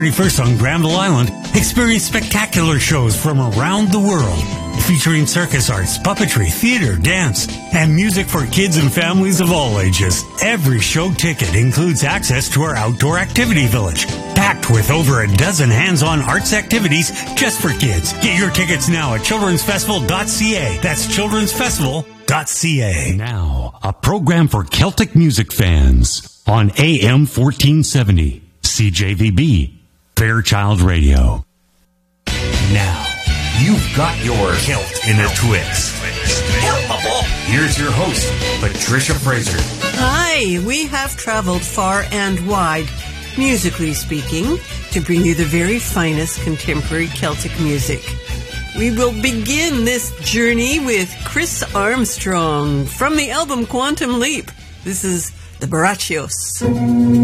31st on Granville Island, experience spectacular shows from around the world, featuring circus arts, puppetry, theater, dance, and music for kids and families of all ages. Every show ticket includes access to our outdoor activity village, packed with over a dozen hands-on arts activities just for kids. Get your tickets now at childrensfestival.ca. That's childrensfestival.ca. Now, a program for Celtic music fans on AM 1470, CJVB. Fairchild Radio. Now, you've got your Celt in a Twist. Here's your host, Patricia Fraser. Hi, we have traveled far and wide, musically speaking, to bring you the very finest contemporary Celtic music. We will begin this journey with Chris Armstrong from the album Quantum Leap. This is the Baraccios.